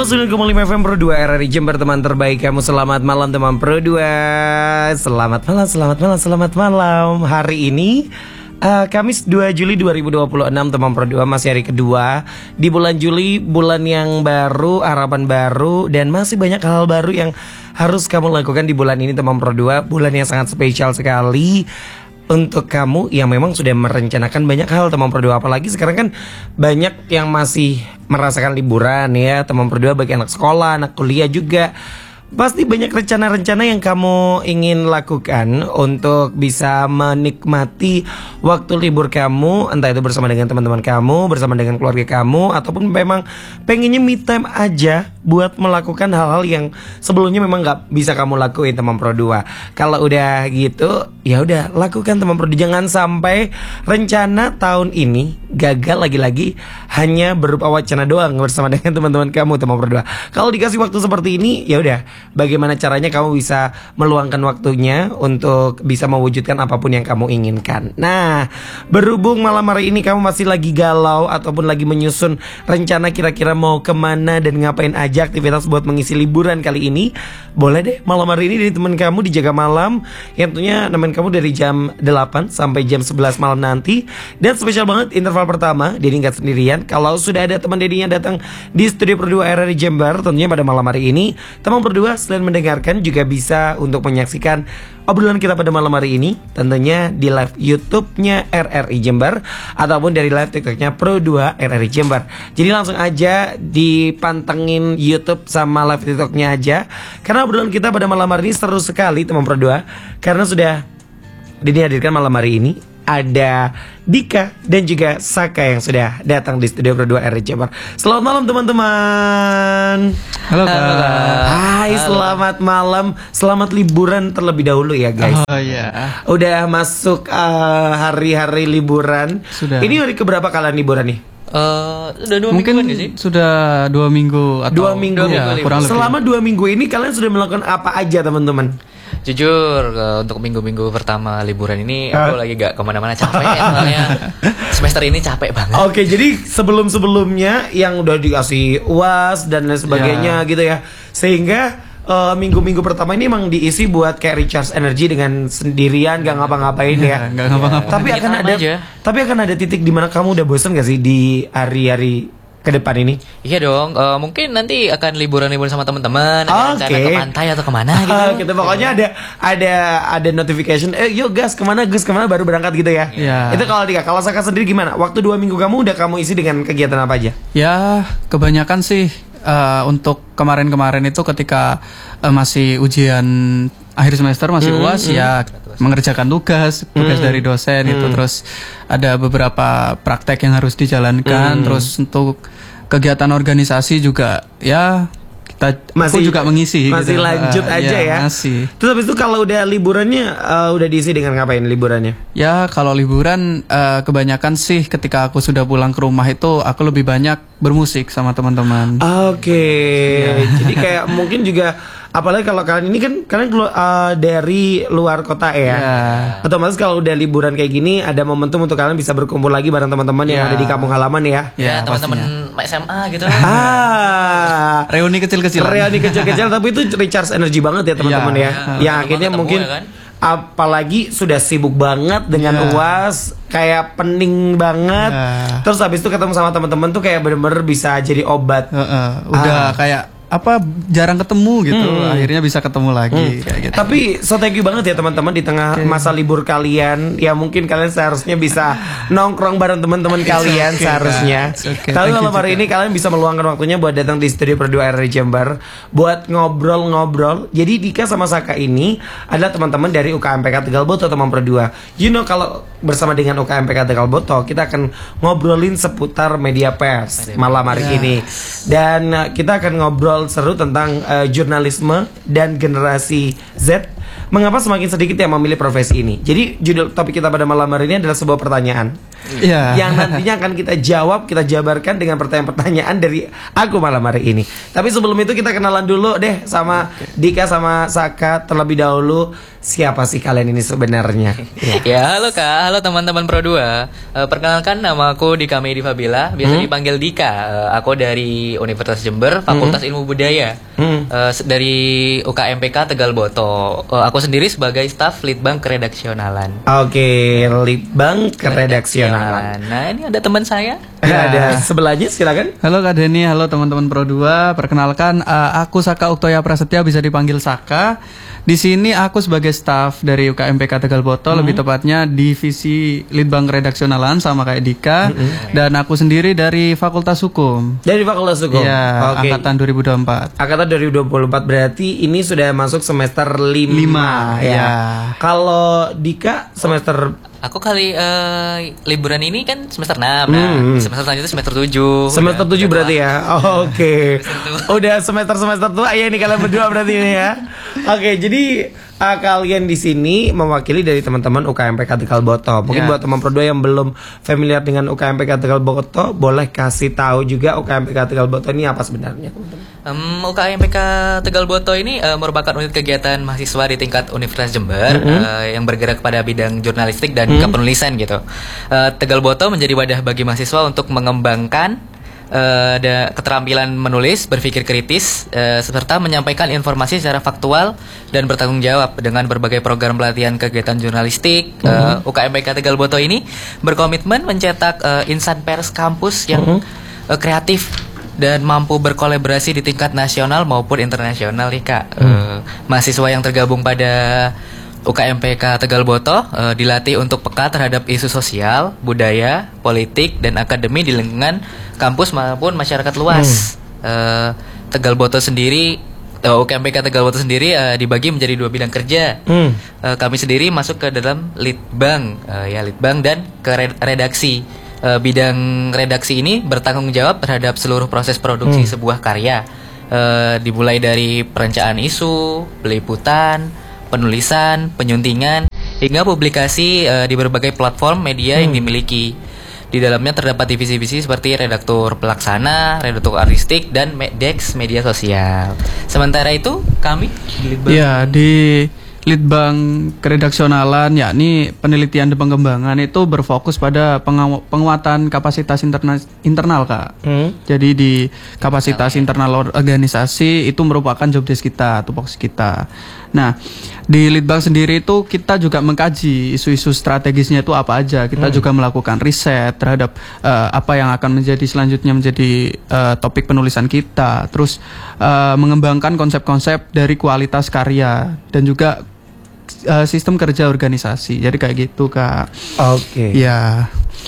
109,5 FM Pro 2 RRI Jember, teman terbaik kamu. Selamat malam teman Pro 2. Selamat malam. Hari ini Kamis 2 Juli 2026 teman Pro 2, masih hari kedua di bulan Juli, bulan yang baru, harapan baru, dan masih banyak hal baru yang harus kamu lakukan di bulan ini teman Pro 2. Bulan yang sangat spesial sekali untuk kamu yang memang sudah merencanakan banyak hal teman Pro 2. Apalagi sekarang kan banyak yang masih merasakan liburan ya teman Pro 2, bagi anak sekolah, anak kuliah juga. Pasti banyak rencana-rencana yang kamu ingin lakukan untuk bisa menikmati waktu libur kamu, entah itu bersama dengan teman-teman kamu, bersama dengan keluarga kamu, ataupun memang pengennya me time aja buat melakukan hal-hal yang sebelumnya memang gak bisa kamu lakuin teman Pro 2. Kalau udah gitu, ya udah lakukan teman Pro 2. Jangan sampai rencana tahun ini gagal lagi-lagi hanya berupa wacana doang bersama dengan teman-teman kamu teman Pro 2. Kalau dikasih waktu seperti ini, ya udah, bagaimana caranya kamu bisa meluangkan waktunya untuk bisa mewujudkan apapun yang kamu inginkan. Nah, berhubung malam hari ini kamu masih lagi galau ataupun lagi menyusun rencana kira-kira mau kemana dan ngapain aja aktivitas buat mengisi liburan kali ini, boleh deh malam hari ini dari teman kamu di Jaga Malam, yang tentunya nemenin kamu dari jam 8 sampai jam 11 malam nanti. Dan spesial banget interval pertama, Dedi nggak sendirian. Kalau sudah ada teman Dedinya datang di studio Pro 2 RRI Jember, tentunya pada malam hari ini teman Pro 2 selain mendengarkan juga bisa untuk menyaksikan obrolan kita pada malam hari ini, tentunya di live YouTube-nya RRI Jember ataupun dari live TikTok-nya Pro 2 RRI Jember. Jadi langsung aja dipantengin YouTube sama live TikTok-nya aja, karena obrolan kita pada malam hari ini seru sekali teman Pro 2, karena sudah dihadirkan malam hari ini ada Dika dan juga Saka yang sudah datang di studio Pro 2 RRI Jember. Selamat malam teman-teman. Halo Kak. Hai, selamat malam. Selamat liburan terlebih dahulu ya guys. Oh iya. Udah masuk hari-hari liburan. Sudah. Ini hari keberapa kalian liburan nih? Sudah 2 minggu sih. Sudah 2 minggu atau 2 minggu ya, kurang lebih. Selama 2 minggu ini kalian sudah melakukan apa aja teman-teman? Jujur, untuk minggu-minggu pertama liburan ini aku lagi gak kemana-mana, capek ya, soalnya semester ini capek banget. Oke, jadi sebelum-sebelumnya yang udah dikasih UAS dan lain sebagainya gitu ya, sehingga minggu-minggu pertama ini emang diisi buat kayak recharge energy dengan sendirian, gak ngapa-ngapain ya. Gak ngapa-ngapain. Tapi akan ada titik dimana kamu udah bosen gak sih di hari-hari ke depan ini? Iya dong, mungkin nanti akan liburan-liburan sama teman-teman, rencana ke pantai atau kemana gitu. Gitu, pokoknya ada notification, yuk gas kemana baru berangkat gitu ya. Itu kalau Dika. Kalau Saka sendiri gimana? Waktu 2 minggu kamu udah kamu isi dengan kegiatan apa aja? Ya, kebanyakan sih untuk kemarin-kemarin itu ketika masih ujian akhir semester, masih UAS ya, mengerjakan tugas dari dosen itu, terus ada beberapa praktek yang harus dijalankan, terus untuk kegiatan organisasi juga ya aku juga mengisi masih gitu. Lanjut aja ya. Masih. Terus habis itu kalau udah liburannya udah diisi dengan ngapain liburannya? Ya kalau liburan kebanyakan sih ketika aku sudah pulang ke rumah itu aku lebih banyak bermusik sama teman-teman. Oke. Jadi kayak mungkin juga, apalagi kalau kalian ini kan kalian keluar dari luar kota ya. Otomatis kalau udah liburan kayak gini ada momentum untuk kalian bisa berkumpul lagi bareng teman-teman yang ada di kampung halaman ya. Ya, teman-teman SMA gitu. Reuni kecil-kecilan tapi itu recharge energi banget ya teman-teman ya. Yang akhirnya mungkin ya kan? Apalagi sudah sibuk banget dengan UAS, kayak pening banget. Terus habis itu ketemu sama teman-teman tuh kayak bener-bener bisa jadi obat. Udah kayak jarang ketemu gitu, akhirnya bisa ketemu lagi kayak gitu. Tapi so thank you banget ya teman-teman di tengah masa libur kalian. Ya mungkin kalian seharusnya bisa nongkrong bareng teman-teman kalian seharusnya. Tapi kalau hari ini kalian bisa meluangkan waktunya buat datang di studio Pro 2 RRI Jember buat ngobrol-ngobrol. Jadi Dika sama Saka ini adalah teman-teman dari UKMPK Tegal Boto teman Pro 2. You know, kalau bersama dengan UKMPK Tegal Boto kita akan ngobrolin seputar media pers malam hari ini. Dan kita akan ngobrol seru tentang jurnalisme dan generasi Z. Mengapa semakin sedikit yang memilih profesi ini? Jadi judul topik kita pada malam hari ini adalah sebuah pertanyaan. Yang nantinya akan kita jawab, kita jabarkan dengan pertanyaan-pertanyaan dari aku malam hari ini. Tapi sebelum itu kita kenalan dulu deh sama Dika sama Saka terlebih dahulu. Siapa sih kalian ini sebenarnya? Ya, halo Kak, halo teman-teman Pro 2. Perkenalkan, nama aku Dika Medi Fabila, biasa dipanggil Dika. Aku dari Universitas Jember, Fakultas Ilmu Budaya, dari UKMPK Tegal Boto. Aku sendiri sebagai staf Litbang Keredaksionalan. Oke, Litbang Keredaksionalan. Nah, ini ada teman saya. Ada sebelahnya, silakan. Halo Kak Denny, halo teman-teman Pro 2. Perkenalkan, aku Saka Uktoya Prasetya, bisa dipanggil Saka. Di sini aku sebagai staf dari UKMPK Tegal Boto, lebih tepatnya divisi Litbang Redaksionalan sama kayak Dika. Dan aku sendiri dari Fakultas Hukum. Dari Fakultas Hukum. Ya, Oke. angkatan 2024. Angkatan 2024 berarti ini sudah masuk semester 5 ya. Kalau Dika semester Aku kali liburan ini kan semester 6. Nah, semester selanjutnya semester 7. semester 7 berarti ya. Oh, oke. Udah semester tua ya nih kalian berdua berarti ini ya. Oke, jadi kalian di sini mewakili dari teman-teman UKMPK Tegal Boto. Mungkin buat teman Pro 2 yang belum familiar dengan UKMPK Tegal Boto, boleh kasih tahu juga UKMPK Tegal Boto ini apa sebenarnya, teman-teman? UKMPK Tegal Boto ini merupakan unit kegiatan mahasiswa di tingkat Universitas Jember yang bergerak pada bidang jurnalistik dan juga penulisan gitu. Tegal Boto menjadi wadah bagi mahasiswa untuk mengembangkan keterampilan menulis, berpikir kritis, serta menyampaikan informasi secara faktual dan bertanggung jawab dengan berbagai program pelatihan kegiatan jurnalistik. UKMPK Tegal Boto ini berkomitmen mencetak insan pers kampus yang kreatif dan mampu berkolaborasi di tingkat nasional maupun internasional nih Kak. Mahasiswa yang tergabung pada UKMPK Tegal Boto dilatih untuk peka terhadap isu sosial, budaya, politik, dan akademi di lingkungan kampus maupun masyarakat luas. Tegal Boto sendiri, UKMPK Tegal Boto sendiri dibagi menjadi 2 bidang kerja. Kami sendiri masuk ke dalam Litbang, Litbang dan ke redaksi. Bidang redaksi ini bertanggung jawab terhadap seluruh proses produksi sebuah karya, dimulai dari perencanaan isu, peliputan, penulisan, penyuntingan, hingga publikasi di berbagai platform media yang dimiliki. Di dalamnya terdapat divisi-divisi seperti redaktur pelaksana, redaktur artistik, dan desk media sosial. Sementara itu kami di Litbang. Ya, di Litbang Keredaksionalan, yakni penelitian dan pengembangan, itu berfokus pada penguatan kapasitas internal Kak. Jadi di kapasitas internal organisasi itu merupakan job desk kita, tupoksi kita. Nah, di Litbang sendiri itu kita juga mengkaji isu-isu strategisnya itu apa aja. Kita juga melakukan riset terhadap apa yang akan menjadi selanjutnya menjadi topik penulisan kita. Terus mengembangkan konsep-konsep dari kualitas karya dan juga sistem kerja organisasi. Jadi kayak gitu Kak. Oke. Ya.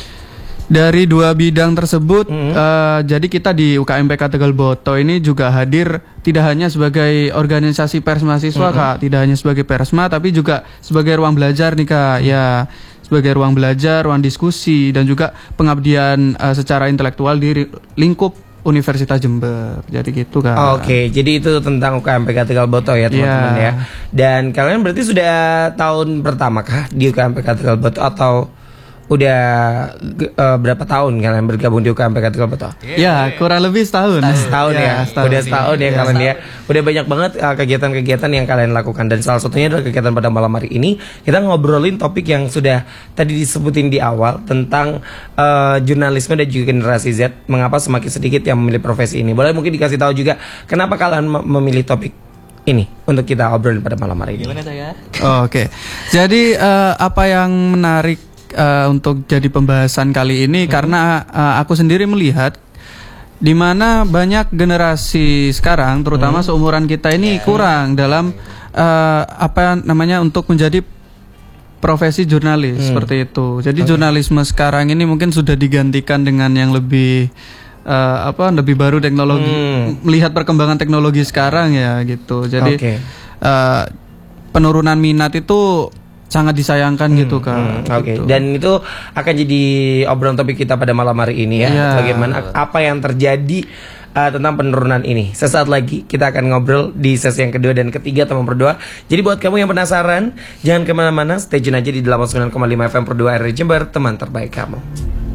Dari 2 bidang tersebut, jadi kita di UKMPK Tegal Boto ini juga hadir tidak hanya sebagai organisasi pers mahasiswa Kak, tidak hanya sebagai persma, tapi juga sebagai ruang belajar nih Kak. Ya, sebagai ruang belajar, ruang diskusi, dan juga pengabdian secara intelektual di lingkup Universitas Jember. Jadi gitu Kak. Oke, jadi itu tentang UKMPK Tegal Boto ya teman-teman ya. Dan kalian berarti sudah tahun pertama kah di UKMPK Tegal Boto atau udah berapa tahun kalian bergabung di UKMPK Tegal Boto? Ya, kurang lebih setahun. Setahun ya. Udah setahun ya kalian ya. Udah banyak banget kegiatan-kegiatan yang kalian lakukan, dan salah satunya adalah kegiatan pada malam hari ini kita ngobrolin topik yang sudah tadi disebutin di awal tentang jurnalisme dan juga generasi Z. Mengapa semakin sedikit yang memilih profesi ini? Boleh mungkin dikasih tahu juga kenapa kalian memilih topik ini untuk kita obrolin pada malam hari ini. Gimana saya? Oke. Jadi apa yang menarik untuk jadi pembahasan kali ini karena aku sendiri melihat di mana banyak generasi sekarang, terutama seumuran kita ini kurang dalam apa namanya untuk menjadi profesi jurnalis seperti itu. Jadi jurnalisme sekarang ini mungkin sudah digantikan dengan yang lebih lebih baru teknologi, melihat perkembangan teknologi sekarang ya gitu. Jadi penurunan minat itu sangat disayangkan gitu Kak. Oke, Gitu. dan itu akan jadi obrolan topik kita pada malam hari ini ya. Iya. Bagaimana apa yang terjadi tentang penurunan ini. Sesaat lagi kita akan ngobrol di sesi yang kedua dan ketiga teman berdua. Jadi buat kamu yang penasaran, jangan kemana-mana, stay tune aja di 89,5 FM Pro 2 RRI Jember, teman terbaik kamu.